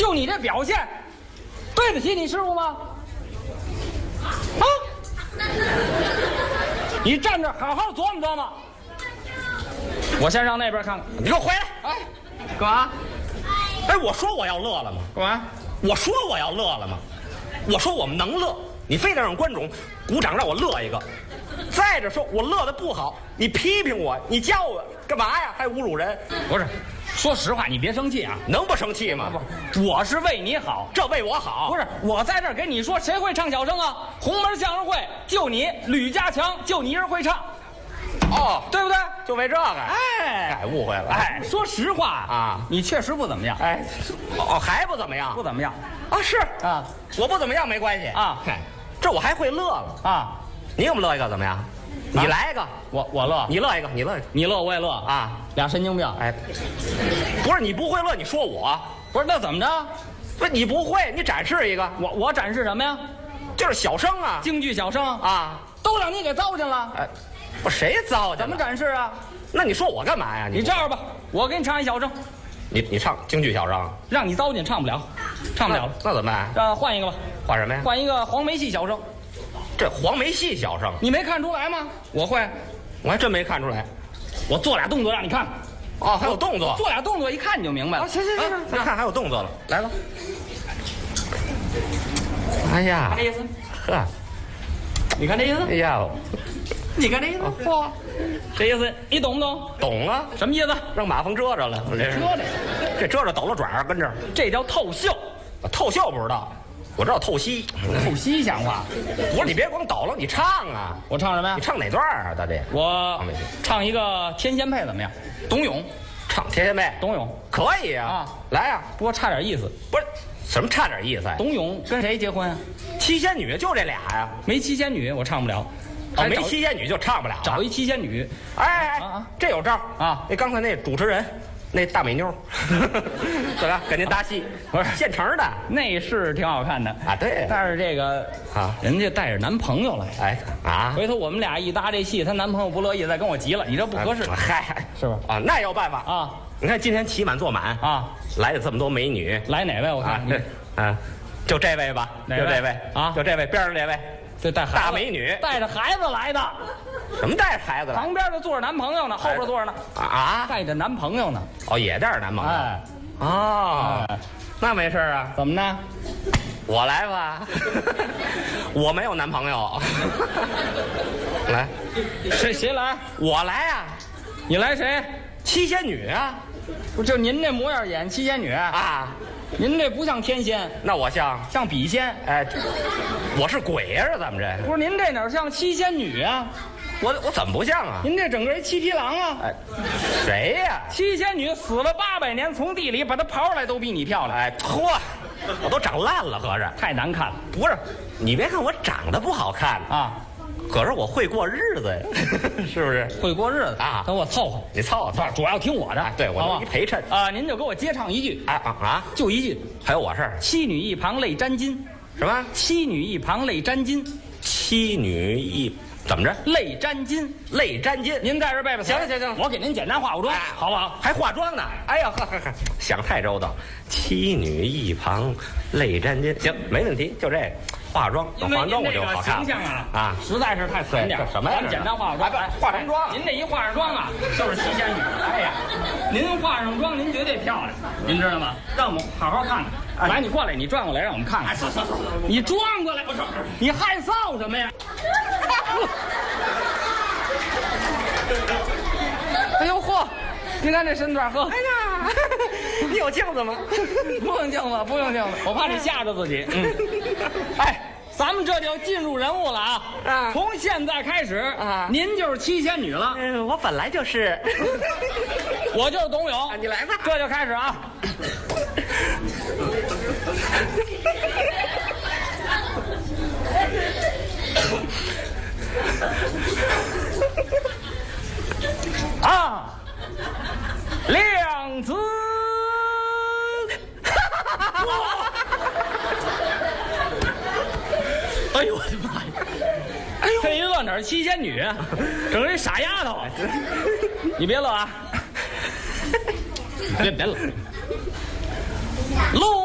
就你这表现，对得起你师傅吗？啊！你站这好好琢磨琢磨。我先上那边看看。 你给我回来！ 哎，干嘛？ 哎，我说我要乐了吗？ 干嘛？ 我说我要乐了吗？我说我们能乐，你非得让观众鼓掌让我乐一个。再者说，我乐的不好，你批评我，你叫我干嘛呀？还侮辱人？ 不是，说实话，你别生气啊。 能不生气吗？ 不，我是为你好， 这为我好。 不是我在这儿跟你说，谁会唱小生啊？红门相声会就你吕家强，就你一人会唱， 哦， 对不对？ 就为这个。 哎， 误会了。 哎，说实话啊， 你确实不怎么样。 哎，哦，还不怎么样？ 不怎么样啊？是啊， 我不怎么样没关系啊。 这我还会乐了啊。 你给我们乐一个怎么样？你来一个， 我乐， 你乐一个，你乐一个， 你乐我也乐啊， 俩神经病。 哎，不是你不会乐，你说我不是那怎么着？ 不是你不会，你展示一个， 我展示什么呀？ 就是小生啊， 京剧小生啊， 都让你给糟践了。 哎，我谁糟践？ 怎么展示啊？ 那你说我干嘛呀？ 你这样吧，我给你唱一小生， 你唱京剧小生， 让你糟践唱不了，唱不了了。 那怎么办？ 换一个吧。 换什么呀？ 换一个黄梅戏小生。 这黄梅戏小生， 你没看出来吗？我会， 我还真没看出来。 我做俩动作让你看。 哦，还有动作， 做俩动作一看你就明白了。 行，咱看还有动作了，来吧。哎呀， 这意思？ 呵， 你看这意思？ 哎呀， 你看这意思？嚯，这意思你懂不懂？ 懂啊， 什么意思？ 让马蜂蛰着了，这蛰着抖了爪跟这儿， 这叫透秀。 透秀不知道，我知道透析。 透析像话？ 不是你别光抖了，你唱啊！ 我唱什么呀？ 你唱哪段啊？大姐， 我唱一个天仙配怎么样？董永， 唱天仙配。 董永可以啊，来啊！ 不过差点意思。 不是什么差点意思呀？ 董永跟谁结婚啊？ 七仙女就这俩呀？ 没七仙女我唱不了。 哦，没七仙女就唱不了。 找一七仙女。 哎，这有招啊！ 那刚才那主持人。那大美妞，怎么跟您搭戏？ 不是现成的， 那是挺好看的啊。对， 但是这个啊， 人家带着男朋友来， 哎啊， 回头我们俩一搭这戏，她男朋友不乐意，再跟我急了，你这不合适。 嗨， 是吧？ 啊，那有办法啊！ 你看今天骑满坐满啊， 来了这么多美女， 来哪位？我看你， 就这位吧，就这位啊， 就这位边上这位， 这带大美女， 带着孩子来的。 什么带着孩子来？ 旁边就坐着男朋友呢，后边坐着呢。 啊， 带着男朋友呢。 哦，也带着男朋友。 哎， 哦，那没事啊。 怎么呢？ 我来吧。我没有男朋友。来， 谁来？ 我来啊。 你来谁？ 七仙女啊。 不就您这模样演七仙女啊？ 您这不像天仙， 那我像笔仙。 哎，我是鬼呀，这怎么着？ 不是您这哪像七仙女啊？ 我怎么不像啊？ 您这整个一七匹狼啊！ 哎，谁呀？ 七仙女死了800年，从地里把她刨出来都比你漂亮。 哎，嚯，我都长烂了，合着太难看了。 不是，你别看我长得不好看啊， 可是我会过日子呀，是不是？ 会过日子啊， 等我凑合， 你凑合， 主要听我的。 对，我就一陪衬啊。您就给我接唱一句， 就一句。 还有我事儿， 妻女一旁泪沾襟。 什么？ 妻女一旁泪沾襟。 妻女一怎么着？ 泪沾襟， 泪沾襟。 您在这背吧。 行， 我给您简单化妆，好不好？ 还化妆呢？哎呀，呵，想太周到。妻女一旁泪沾襟，行，没问题，就这个。化妆，等化完妆我就好看。 形象啊，实在是太惨点。 什么呀？ 咱们简单化妆， 化什么妆？ 您这一化上妆啊，就是七仙女。哎呀，您化上妆，您绝对漂亮，您知道吗？让我们好好看看。来，你过来，你转过来，让我们看看。你转过来，你害臊什么呀？哎呦嚯！你看这身段，呵！ 哎呀，你有镜子吗？ 不用镜子，不用镜子，我怕你吓着自己。哎，咱们这就进入人物了啊！从现在开始啊，您就是七仙女了。 我本来就是， 我就是董永。 你来吧， 这就开始啊！啊！量子，哎呦我的妈呀！哎呦，这一乐哪是七仙女啊，整个一傻丫头。你别乐啊！别乐。路